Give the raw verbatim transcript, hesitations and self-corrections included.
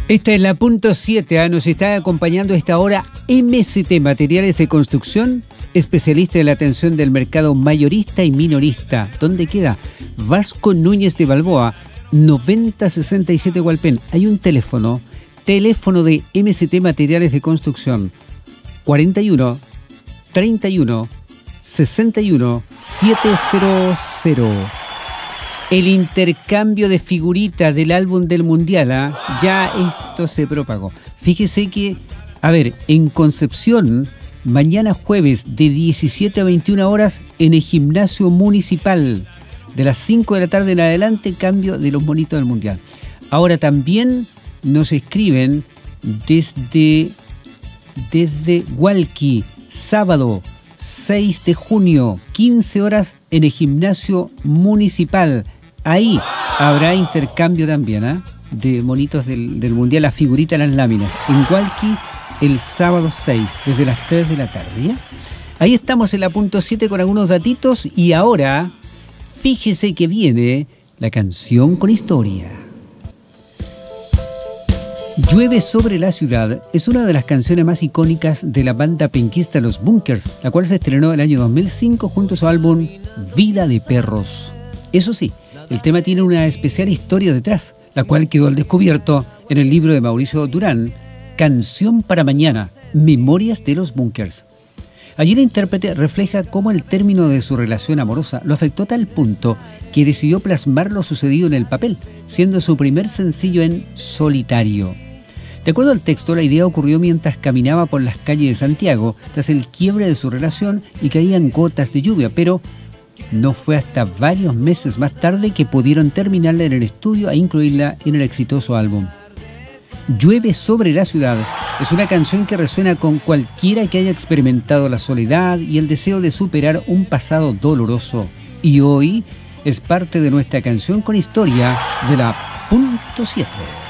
Esta es la punto siete, ¿eh? Nos está acompañando a esta hora M C T Materiales de Construcción, especialista en la atención del mercado mayorista y minorista. ¿Dónde queda? Vasco Núñez de Balboa, noventa sesenta y siete Hualpén. Hay un teléfono, teléfono de M C T Materiales de Construcción, cuarenta y uno, treinta y uno, sesenta y uno, setecientos. El intercambio de figuritas del álbum del Mundial, ¿eh? Ya esto se propagó. Fíjese que, a ver, en Concepción, mañana jueves de diecisiete a veintiuna horas en el gimnasio municipal. De las cinco de la tarde en adelante, cambio de los monitos del Mundial. Ahora también nos escriben desde, desde Hualqui, sábado seis de junio, quince horas en el gimnasio municipal. Ahí habrá intercambio también, ¿eh? De monitos del, del Mundial, las figuritas, las láminas. En Hualqui, el sábado seis, desde las tres de la tarde, ¿ya? Ahí estamos en la punto siete con algunos datitos y ahora, fíjese que viene la canción con historia. Llueve sobre la ciudad es una de las canciones más icónicas de la banda penquista Los Bunkers, la cual se estrenó en el año dos mil cinco junto a su álbum Vida de Perros. Eso sí, el tema tiene una especial historia detrás, la cual quedó al descubierto en el libro de Mauricio Durán, Canción para Mañana, Memorias de los Bunkers. Allí el intérprete refleja cómo el término de su relación amorosa lo afectó a tal punto que decidió plasmar lo sucedido en el papel, siendo su primer sencillo en solitario. De acuerdo al texto, la idea ocurrió mientras caminaba por las calles de Santiago tras el quiebre de su relación y caían gotas de lluvia, pero no fue hasta varios meses más tarde que pudieron terminarla en el estudio e incluirla en el exitoso álbum. Llueve sobre la ciudad es una canción que resuena con cualquiera que haya experimentado la soledad y el deseo de superar un pasado doloroso. Y hoy es parte de nuestra canción con historia de la punto siete.